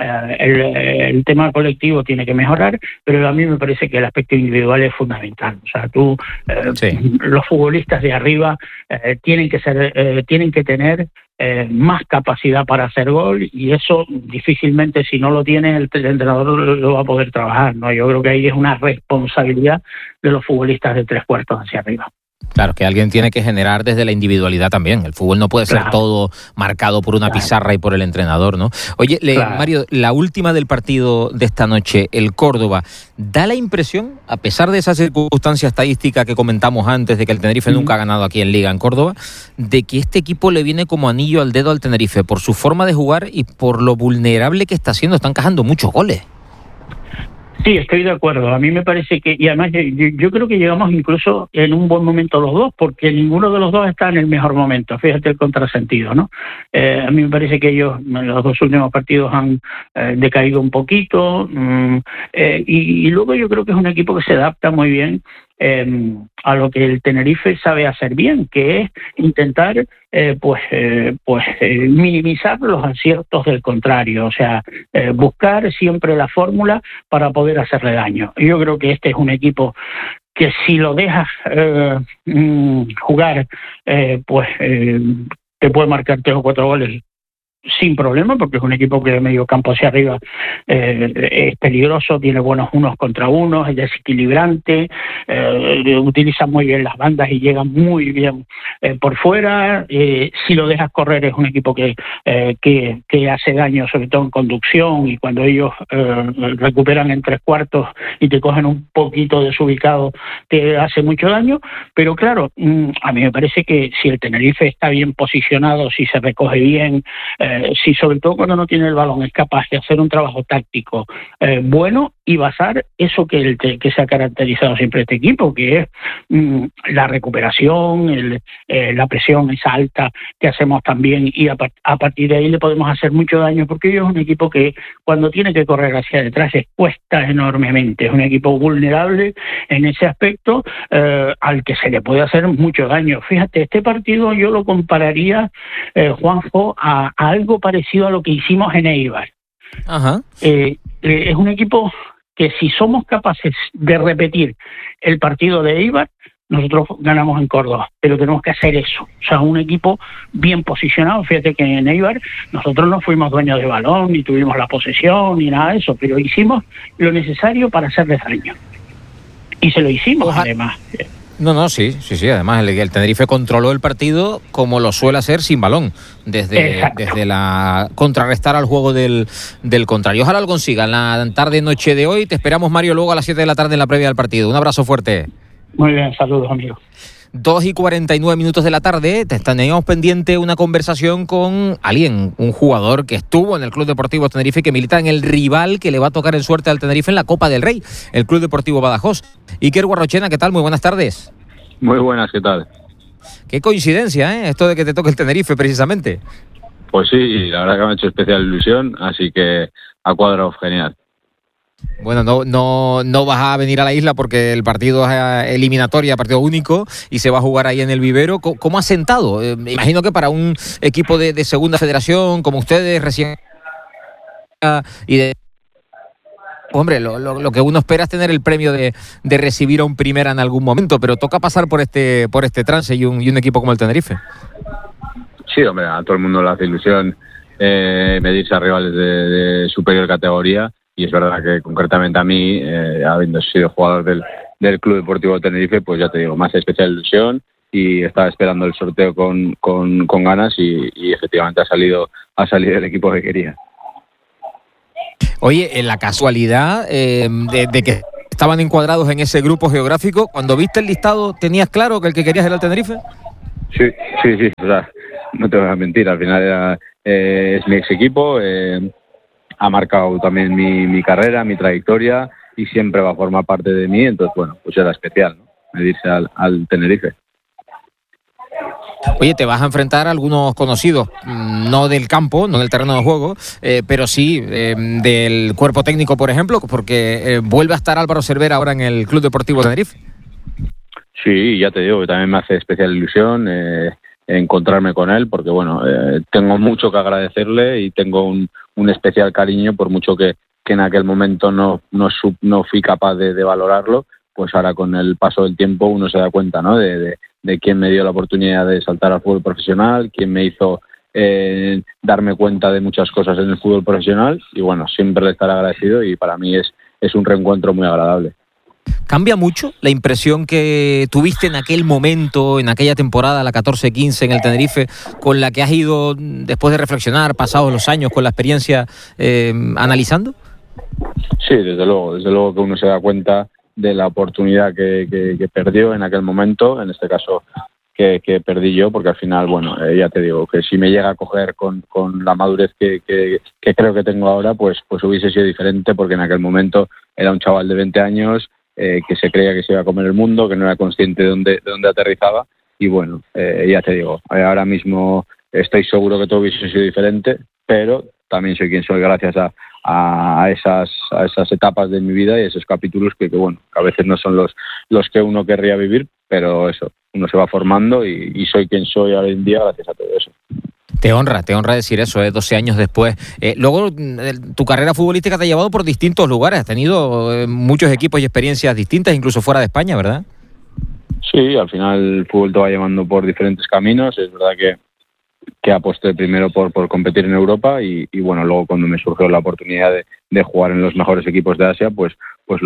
[SPEAKER 16] el tema colectivo tiene que mejorar, pero a mí me parece que el aspecto individual es fundamental. O sea, los futbolistas de arriba tienen que tener más capacidad para hacer gol, y eso difícilmente, si no lo tiene, el entrenador lo va a poder trabajar, ¿no? Yo creo que ahí es una responsabilidad de los futbolistas de tres cuartos hacia arriba.
[SPEAKER 4] Claro, que alguien tiene que generar desde la individualidad también. El fútbol no puede ser todo marcado por una pizarra y por el entrenador, ¿no? Oye, Mario, la última del partido de esta noche, el Córdoba, da la impresión, a pesar de esa circunstancia estadística que comentamos antes, de que el Tenerife nunca ha ganado aquí en Liga, en Córdoba, de que este equipo le viene como anillo al dedo al Tenerife por su forma de jugar y por lo vulnerable que está siendo. Están encajando muchos goles.
[SPEAKER 16] Sí, estoy de acuerdo. A mí me parece que, y además yo creo que llegamos incluso en un buen momento los dos, porque ninguno de los dos está en el mejor momento. Fíjate el contrasentido, ¿no? A mí me parece que ellos en los dos últimos partidos han decaído un poquito, y luego yo creo que es un equipo que se adapta muy bien a lo que el Tenerife sabe hacer bien, que es intentar minimizar los aciertos del contrario, o sea, buscar siempre la fórmula para poder hacerle daño. Yo creo que este es un equipo que si lo dejas jugar, te puede marcar 3 o 4 goles sin problema, porque es un equipo que de medio campo hacia arriba es peligroso, tiene buenos unos contra unos, es desequilibrante, utiliza muy bien las bandas y llega muy bien por fuera. Si lo dejas correr, es un equipo que hace daño, sobre todo en conducción, y cuando ellos recuperan en tres cuartos y te cogen un poquito desubicado, te hace mucho daño. Pero claro, a mí me parece que si el Tenerife está bien posicionado, si se recoge bien, si sobre todo cuando no tiene el balón es capaz de hacer un trabajo táctico bueno y basar eso que se ha caracterizado siempre este equipo, que es la recuperación, la presión esa alta que hacemos también, y a partir de ahí le podemos hacer mucho daño, porque ellos es un equipo que cuando tiene que correr hacia detrás les cuesta enormemente, es un equipo vulnerable en ese aspecto, al que se le puede hacer mucho daño. Fíjate, este partido yo lo compararía, Juanjo, a algo parecido a lo que hicimos en Eibar.
[SPEAKER 4] Ajá.
[SPEAKER 16] Es un equipo que si somos capaces de repetir el partido de Eibar, nosotros ganamos en Córdoba, pero tenemos que hacer eso. O sea, un equipo bien posicionado. Fíjate que en Eibar nosotros no fuimos dueños de balón, ni tuvimos la posesión, ni nada de eso, pero hicimos lo necesario para hacerles daño. Y se lo hicimos, además.
[SPEAKER 4] No, sí. Además, el Tenerife controló el partido como lo suele hacer sin balón, desde la contrarrestar al juego del contrario. Ojalá lo consiga en la tarde-noche de hoy. Te esperamos, Mario, luego a las 7 de la tarde en la previa del partido. Un abrazo fuerte.
[SPEAKER 16] Muy bien, saludos, amigos.
[SPEAKER 4] 2:49 de la tarde, teníamos pendiente una conversación con alguien, un jugador que estuvo en el Club Deportivo Tenerife, que milita en el rival que le va a tocar en suerte al Tenerife en la Copa del Rey, el Club Deportivo Badajoz. Iker Guarrochena, ¿qué tal? Muy buenas tardes.
[SPEAKER 17] Muy buenas, ¿qué tal?
[SPEAKER 4] Qué coincidencia, esto de que te toque el Tenerife, precisamente.
[SPEAKER 17] Pues sí, la verdad que me ha hecho especial ilusión, así que ha cuadrado genial.
[SPEAKER 4] Bueno, no vas a venir a la isla porque el partido es eliminatoria, partido único, y se va a jugar ahí en el Vivero. ¿Cómo ha sentado? Me imagino que para un equipo de segunda federación como ustedes, recién... Hombre, lo que uno espera es tener el premio de recibir a un primera en algún momento, pero toca pasar por este trance y un equipo como el Tenerife.
[SPEAKER 17] Sí, hombre, a todo el mundo le hace ilusión medirse a rivales de superior categoría. Y es verdad que concretamente a mí, habiendo sido jugador del Club Deportivo Tenerife, pues ya te digo, más especial ilusión, y estaba esperando el sorteo con ganas y efectivamente ha salido el equipo que quería.
[SPEAKER 4] Oye, en la casualidad de que estaban encuadrados en ese grupo geográfico, cuando viste el listado, ¿tenías claro que el que querías era el Tenerife?
[SPEAKER 17] Sí, o sea, no te voy a mentir, al final es mi ex equipo, ha marcado también mi carrera, mi trayectoria, y siempre va a formar parte de mí. Entonces, bueno, pues era especial, ¿no?, medirse al Tenerife.
[SPEAKER 4] Oye, te vas a enfrentar a algunos conocidos, no del campo, no del terreno de juego, pero sí del cuerpo técnico, por ejemplo, porque vuelve a estar Álvaro Cervera ahora en el Club Deportivo Tenerife.
[SPEAKER 17] Sí, ya te digo que también me hace especial ilusión encontrarme con él, porque bueno, tengo mucho que agradecerle y tengo un especial cariño, por mucho que en aquel momento no fui capaz de valorarlo. Pues ahora, con el paso del tiempo, uno se da cuenta, ¿no?, de quién me dio la oportunidad de saltar al fútbol profesional, quién me hizo darme cuenta de muchas cosas en el fútbol profesional, y bueno, siempre le estaré agradecido, y para mí es un reencuentro muy agradable.
[SPEAKER 4] ¿Cambia mucho la impresión que tuviste en aquel momento, en aquella temporada, la 14-15 en el Tenerife, con la que has ido después de reflexionar, pasados los años, con la experiencia, analizando?
[SPEAKER 17] Sí, desde luego que uno se da cuenta de la oportunidad que perdió en aquel momento, en este caso que perdí yo, porque al final, bueno, ya te digo, que si me llega a coger con la madurez que creo que tengo ahora, pues hubiese sido diferente, porque en aquel momento era un chaval de 20 años, que se creía que se iba a comer el mundo, que no era consciente de dónde aterrizaba, y bueno, ya te digo, ahora mismo estoy seguro que todo hubiese sido diferente, pero también soy quien soy gracias a esas etapas de mi vida y esos capítulos que bueno, que a veces no son los que uno querría vivir, pero eso, uno se va formando y soy quien soy ahora en día gracias a todo eso.
[SPEAKER 4] Te honra decir eso, 12 años después. Luego, tu carrera futbolística te ha llevado por distintos lugares, has tenido muchos equipos y experiencias distintas, incluso fuera de España, ¿verdad?
[SPEAKER 17] Sí, al final el fútbol te va llevando por diferentes caminos. Es verdad que aposté primero por competir en Europa y bueno, luego cuando me surgió la oportunidad de jugar en los mejores equipos de Asia, pues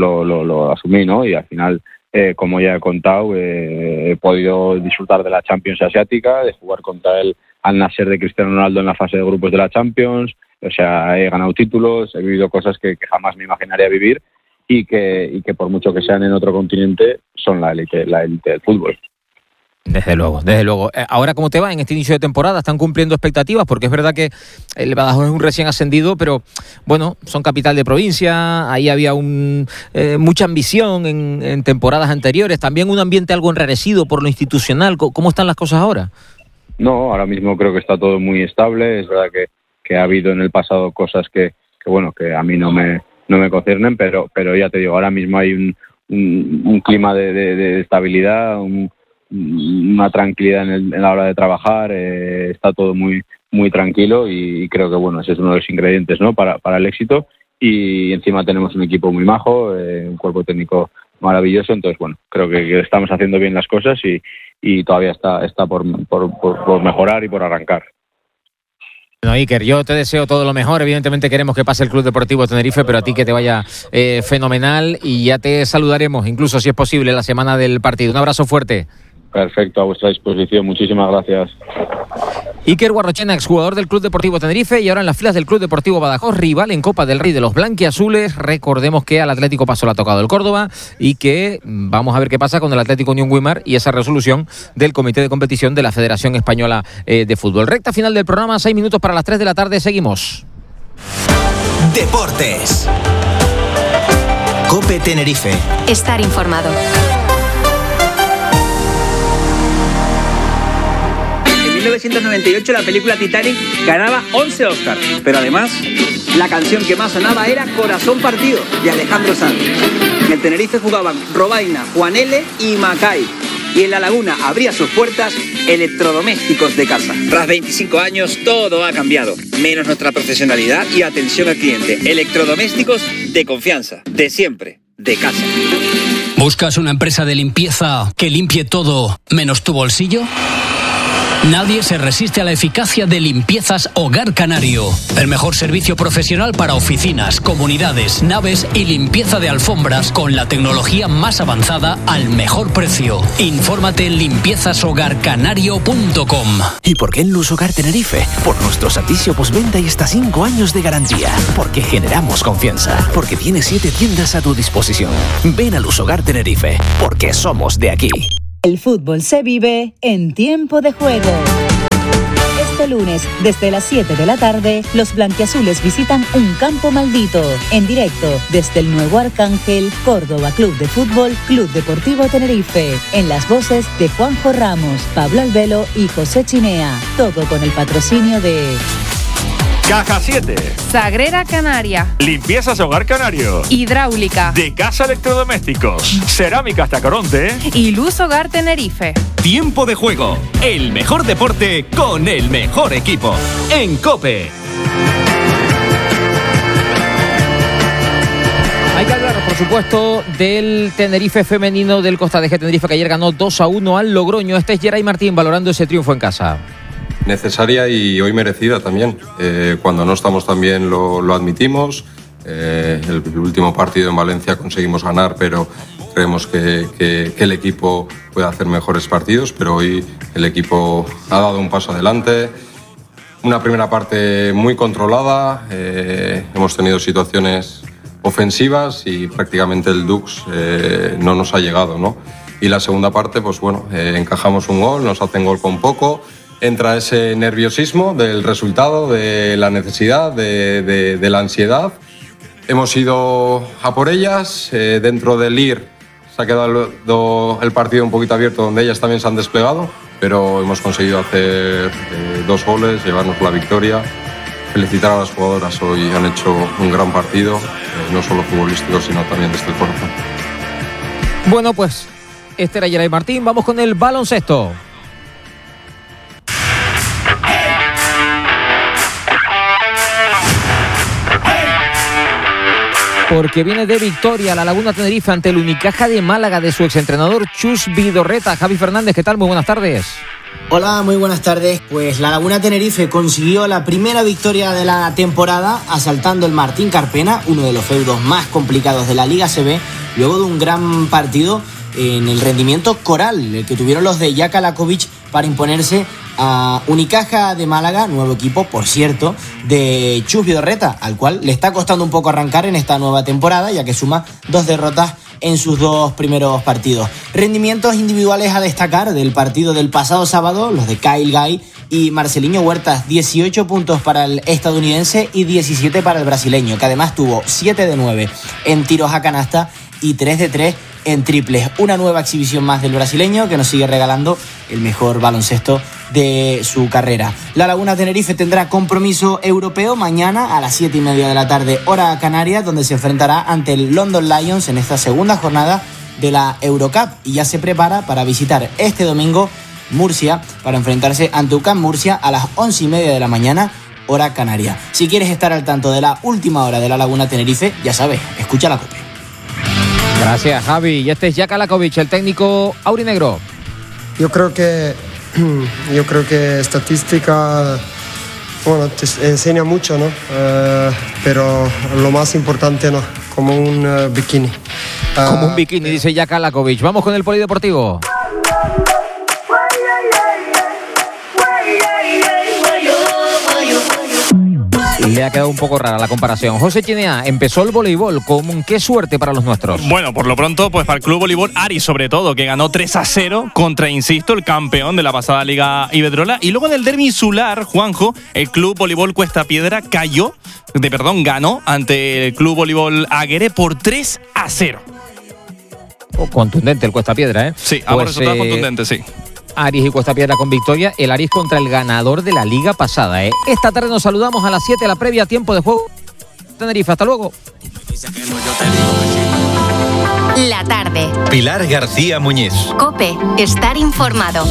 [SPEAKER 17] lo asumí, ¿no? Y al final, como ya he contado, he podido disfrutar de la Champions asiática, de jugar contra el Al-Nassr de Cristiano Ronaldo en la fase de grupos de la Champions. O sea, he ganado títulos, he vivido cosas que jamás me imaginaría vivir y que por mucho que sean en otro continente, son la élite del fútbol.
[SPEAKER 4] Desde luego. Ahora, ¿cómo te va en este inicio de temporada? ¿Están cumpliendo expectativas? Porque es verdad que el Badajoz es un recién ascendido, pero bueno, son capital de provincia, ahí había mucha ambición en temporadas anteriores, también un ambiente algo enrarecido por lo institucional. ¿Cómo están las cosas ahora?
[SPEAKER 17] No, ahora mismo creo que está todo muy estable. Es verdad que ha habido en el pasado cosas que bueno, que a mí no me conciernen, pero ya te digo, ahora mismo hay un clima de estabilidad, una tranquilidad en la hora de trabajar, está todo muy muy tranquilo y creo que bueno, ese es uno de los ingredientes, ¿no?, para el éxito, y encima tenemos un equipo muy majo, un cuerpo técnico maravilloso. Entonces bueno, creo que estamos haciendo bien las cosas y todavía está por mejorar y por arrancar.
[SPEAKER 18] Bueno, Iker, yo te deseo todo lo mejor. Evidentemente queremos que pase el Club Deportivo Tenerife, pero a ti que te vaya fenomenal y ya te saludaremos, incluso si es posible, la semana del partido. Un abrazo fuerte.
[SPEAKER 17] Perfecto, a vuestra disposición. Muchísimas gracias.
[SPEAKER 18] Iker Guarrochena, exjugador del Club Deportivo Tenerife y ahora en las filas del Club Deportivo Badajoz, rival en Copa del Rey de los blanquiazules. Recordemos que al Atlético Paso le ha tocado el Córdoba y que vamos a ver qué pasa con el Atlético Unión Güímar y esa resolución del Comité de Competición de la Federación Española de Fútbol. Recta final del programa, 6 minutos para las 3 de la tarde, seguimos.
[SPEAKER 15] Deportes. COPE Tenerife.
[SPEAKER 19] Estar informado.
[SPEAKER 20] En 1998 la película Titanic ganaba 11 Oscars, pero además la canción que más sonaba era Corazón Partido de Alejandro Sanz. En el Tenerife jugaban Robaina, Juan L. y Macay. Y en La Laguna abría sus puertas Electrodomésticos de Casa. Tras 25 años todo ha cambiado, menos nuestra profesionalidad y atención al cliente. Electrodomésticos de confianza, de siempre, de casa.
[SPEAKER 21] ¿Buscas una empresa de limpieza que limpie todo menos tu bolsillo? Nadie se resiste a la eficacia de Limpiezas Hogar Canario. El mejor servicio profesional para oficinas, comunidades, naves y limpieza de alfombras con la tecnología más avanzada al mejor precio. Infórmate en limpiezashogarcanario.com.
[SPEAKER 22] ¿Y por qué en Luz Hogar Tenerife? Por nuestro servicio postventa y hasta 5 años de garantía. Porque generamos confianza. Porque tiene 7 tiendas a tu disposición. Ven a Luz Hogar Tenerife. Porque somos de aquí.
[SPEAKER 7] El fútbol se vive en tiempo de juego. Este lunes, desde las 7 de la tarde, los blanquiazules visitan un campo maldito. En directo, desde el Nuevo Arcángel, Córdoba Club de Fútbol, Club Deportivo Tenerife. En las voces de Juanjo Ramos, Pablo Albelo y José Chinea. Todo con el patrocinio de...
[SPEAKER 8] Caja 7.
[SPEAKER 10] Sagrera Canaria.
[SPEAKER 8] Limpiezas Hogar Canario.
[SPEAKER 10] Hidráulica.
[SPEAKER 8] De Casa Electrodomésticos. Cerámicas Tacoronte.
[SPEAKER 10] Y Luz Hogar Tenerife.
[SPEAKER 11] Tiempo de juego. El mejor deporte con el mejor equipo. En COPE.
[SPEAKER 18] Hay que hablar, por supuesto, del Tenerife femenino del Costa de G Tenerife, que ayer ganó 2-1 al Logroño. Este es Geray Martín valorando ese triunfo en casa.
[SPEAKER 23] Necesaria y hoy merecida también. Cuando no estamos tan bien lo admitimos. El último partido en Valencia conseguimos ganar, pero creemos que el equipo puede hacer mejores partidos, pero hoy el equipo ha dado un paso adelante. Una primera parte muy controlada, hemos tenido situaciones ofensivas y prácticamente el Dux no nos ha llegado, ¿no? Y la segunda parte, pues bueno, encajamos un gol, nos hacen gol con poco. Entra ese nerviosismo del resultado, de la necesidad, de la ansiedad. Hemos ido a por ellas. Dentro del IR se ha quedado el partido un poquito abierto, donde ellas también se han desplegado, pero hemos conseguido hacer 2 goles, llevarnos la victoria. Felicitar a las jugadoras, hoy han hecho un gran partido, no solo futbolístico, sino también desde el corazón.
[SPEAKER 18] Bueno, pues este era Geray Martín. Vamos con el baloncesto. Porque viene de victoria La Laguna Tenerife ante el Unicaja de Málaga de su exentrenador Chus Vidorreta. Javi Fernández, ¿qué tal? Muy buenas tardes.
[SPEAKER 24] Hola, muy buenas tardes. Pues La Laguna Tenerife consiguió la primera victoria de la temporada asaltando el Martín Carpena, uno de los feudos más complicados de la Liga CB, luego de un gran partido en el rendimiento coral, el que tuvieron los de Jaka Lakovic para imponerse a Unicaja de Málaga, nuevo equipo, por cierto, de Chus Vidorreta, al cual le está costando un poco arrancar en esta nueva temporada, ya que suma 2 derrotas en sus 2 primeros partidos. Rendimientos individuales a destacar del partido del pasado sábado, los de Kyle Guy y Marcelinho Huertas, 18 puntos para el estadounidense y 17 para el brasileño, que además tuvo 7 de 9 en tiros a canasta y 3 de 3 en triples. Una nueva exhibición más del brasileño, que nos sigue regalando el mejor baloncesto de su carrera. La Laguna Tenerife tendrá compromiso europeo mañana a las 7:30 de la tarde, hora canaria, donde se enfrentará ante el London Lions en esta segunda jornada de la Eurocup, y ya se prepara para visitar este domingo Murcia para enfrentarse ante UCAM Murcia a las 11:30 de la mañana, hora canaria. Si quieres estar al tanto de la última hora de La Laguna Tenerife, ya sabes, escucha la COPE.
[SPEAKER 18] Gracias, Javi. Y este es Jaka Lakovic, el técnico aurinegro.
[SPEAKER 25] Yo creo que estadística
[SPEAKER 1] bueno, te enseña mucho, ¿no? Pero lo más importante, ¿no? Como un bikini.
[SPEAKER 18] Como un bikini, dice Jack Alakovic. Vamos con el polideportivo. Le ha quedado un poco rara la comparación. José Chinea, empezó el voleibol. ¿Con qué suerte para los nuestros?
[SPEAKER 2] Bueno, por lo pronto, pues para el Club Voleibol Ari, sobre todo, que ganó 3-0 contra, insisto, el campeón de la pasada Liga Iberdrola. Y luego del derbi insular, Juanjo, el Club Voleibol Cuesta Piedra ganó ante el Club Voleibol Aguere por 3-0.
[SPEAKER 18] Contundente el Cuesta Piedra, ¿eh?
[SPEAKER 2] Sí, resultado contundente, sí.
[SPEAKER 18] Aris y Cuesta Piedra con victoria. El Aris contra el ganador de la liga pasada, ¿eh? Esta tarde nos saludamos a las 7, la previa, tiempo de juego. Tenerife, hasta luego.
[SPEAKER 3] La tarde.
[SPEAKER 15] Pilar García Muñiz.
[SPEAKER 3] COPE, estar informado.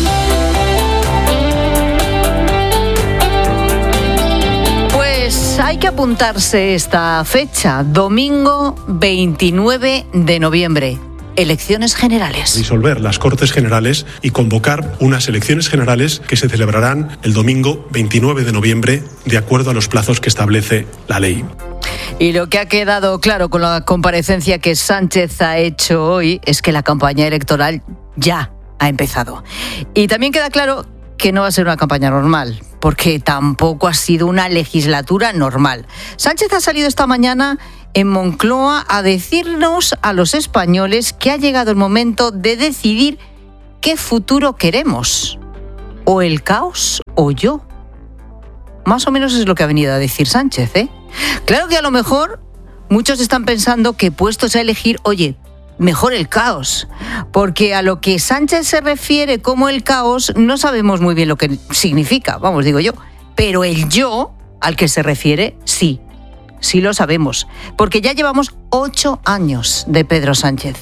[SPEAKER 19] Pues hay que apuntarse esta fecha, domingo 29 de noviembre. Elecciones generales.
[SPEAKER 25] Disolver las Cortes Generales y convocar unas elecciones generales que se celebrarán el domingo 29 de noviembre de acuerdo a los plazos que establece la ley.
[SPEAKER 19] Y lo que ha quedado claro con la comparecencia que Sánchez ha hecho hoy es que la campaña electoral ya ha empezado. Y también queda claro que no va a ser una campaña normal, porque tampoco ha sido una legislatura normal. Sánchez ha salido esta mañana en Moncloa a decirnos a los españoles que ha llegado el momento de decidir qué futuro queremos. O el caos o yo. Más o menos es lo que ha venido a decir Sánchez, ¿eh? Claro que a lo mejor muchos están pensando que puestos a elegir, oye, mejor el caos. Porque a lo que Sánchez se refiere como el caos no sabemos muy bien lo que significa, vamos, digo yo. Pero el yo al que se refiere, sí. Sí lo sabemos, porque ya llevamos 8 años de Pedro Sánchez.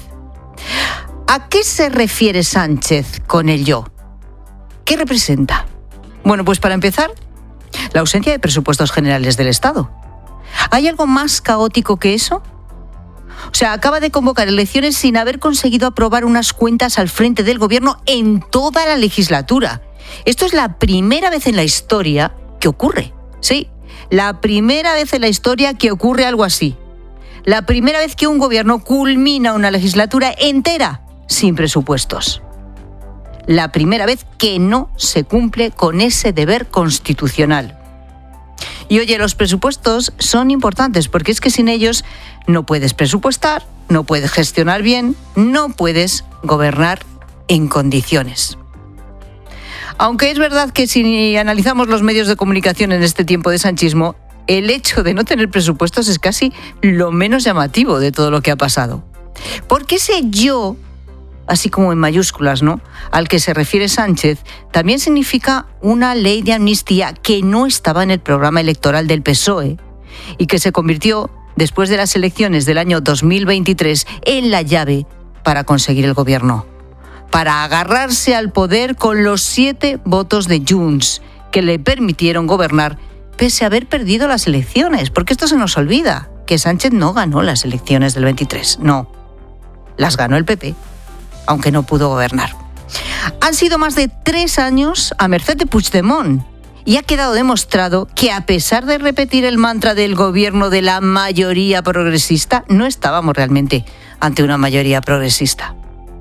[SPEAKER 19] ¿A qué se refiere Sánchez con el yo? ¿Qué representa? Bueno, pues para empezar, la ausencia de presupuestos generales del Estado. ¿Hay algo más caótico que eso? O sea, acaba de convocar elecciones sin haber conseguido aprobar unas cuentas al frente del gobierno en toda la legislatura. Esto es la primera vez en la historia que ocurre, sí. La primera vez en la historia que ocurre algo así. La primera vez que un gobierno culmina una legislatura entera sin presupuestos. La primera vez que no se cumple con ese deber constitucional. Y oye, los presupuestos son importantes porque es que sin ellos no puedes presupuestar, no puedes gestionar bien, no puedes gobernar en condiciones. Aunque es verdad que si analizamos los medios de comunicación en este tiempo de sanchismo, el hecho de no tener presupuestos es casi lo menos llamativo de todo lo que ha pasado. Porque ese yo, así como en mayúsculas, ¿no?, al que se refiere Sánchez, también significa una ley de amnistía que no estaba en el programa electoral del PSOE y que se convirtió, después de las elecciones del año 2023, en la llave para conseguir el gobierno. Para agarrarse al poder con los 7 votos de Junts, que le permitieron gobernar pese a haber perdido las elecciones. Porque esto se nos olvida, que Sánchez no ganó las elecciones del 23, no. Las ganó el PP, aunque no pudo gobernar. Han sido más de 3 años a merced de Puigdemont, y ha quedado demostrado que a pesar de repetir el mantra del gobierno de la mayoría progresista, no estábamos realmente ante una mayoría progresista.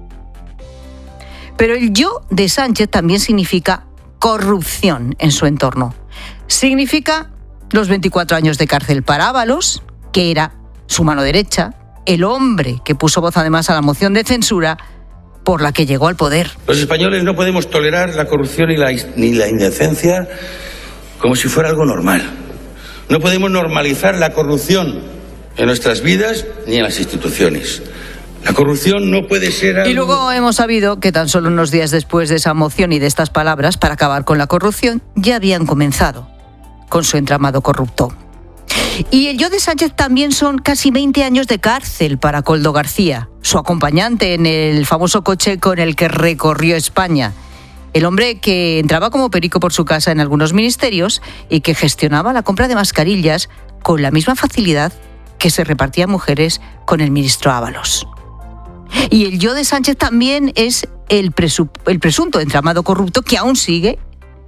[SPEAKER 19] Pero el yo de Sánchez también significa corrupción en su entorno. Significa los 24 años de cárcel para Ábalos, que era su mano derecha, el hombre que puso voz además a la moción de censura por la que llegó al poder.
[SPEAKER 26] Los españoles no podemos tolerar la corrupción ni la indecencia como si fuera algo normal. No podemos normalizar la corrupción en nuestras vidas ni en las instituciones. La corrupción no puede ser algo...
[SPEAKER 19] Y luego hemos sabido que tan solo unos días después de esa moción y de estas palabras para acabar con la corrupción, ya habían comenzado con su entramado corrupto. Y el yo de Sánchez también son casi 20 años de cárcel para Koldo García, su acompañante en el famoso coche con el que recorrió España. El hombre que entraba como perico por su casa en algunos ministerios y que gestionaba la compra de mascarillas con la misma facilidad que se repartía mujeres con el ministro Ábalos. Y el yo de Sánchez también es el presunto entramado corrupto que aún sigue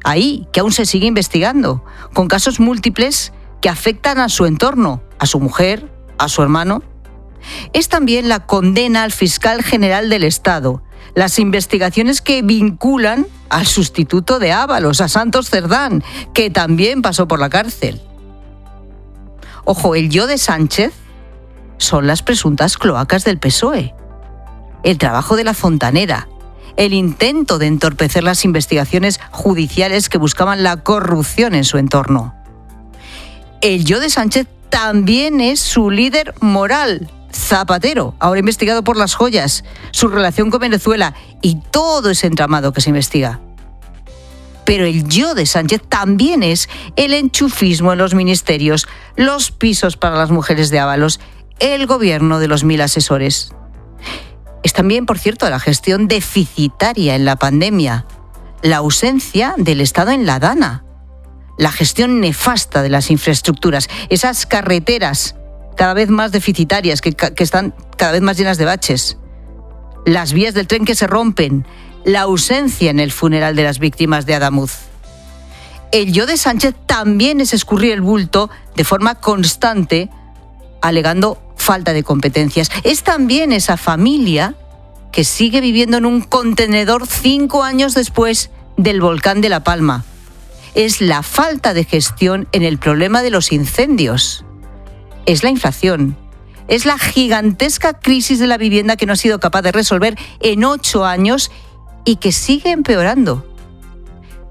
[SPEAKER 19] ahí, que aún se sigue investigando, con casos múltiples que afectan a su entorno, a su mujer, a su hermano. Es también la condena al fiscal general del Estado, las investigaciones que vinculan al sustituto de Ábalos, a Santos Cerdán, que también pasó por la cárcel. Ojo, el yo de Sánchez son las presuntas cloacas del PSOE, el trabajo de la fontanera, el intento de entorpecer las investigaciones judiciales que buscaban la corrupción en su entorno. El yo de Sánchez también es su líder moral, Zapatero, ahora investigado por las joyas, su relación con Venezuela y todo ese entramado que se investiga. Pero el yo de Sánchez también es el enchufismo en los ministerios, los pisos para las mujeres de Ábalos, el gobierno de los 1000 asesores. Es también, por cierto, la gestión deficitaria en la pandemia, la ausencia del Estado en la Dana, la gestión nefasta de las infraestructuras, esas carreteras cada vez más deficitarias que están cada vez más llenas de baches, las vías del tren que se rompen, la ausencia en el funeral de las víctimas de Adamuz. El yo de Sánchez también es escurrir el bulto de forma constante, alegando falta de competencias. Es también esa familia que sigue viviendo en un contenedor 5 años después del volcán de La Palma. Es la falta de gestión en el problema de los incendios. Es la inflación. Es la gigantesca crisis de la vivienda que no ha sido capaz de resolver en 8 años y que sigue empeorando.